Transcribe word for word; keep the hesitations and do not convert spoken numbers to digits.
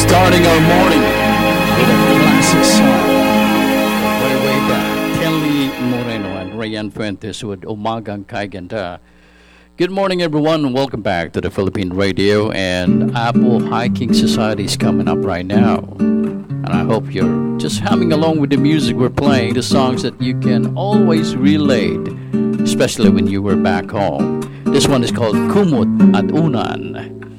Starting our morning with a classic song. Way, way back. Kelly Moreno and Rayan Fuentes with Umagang Kay Ganda. Good morning, everyone, and welcome back to the Philippine Radio. And Apple Hiking Society is coming up right now. And I hope you're just humming along with the music we're playing, the songs that you can always relate, especially when you were back home. This one is called Kumut at Unan.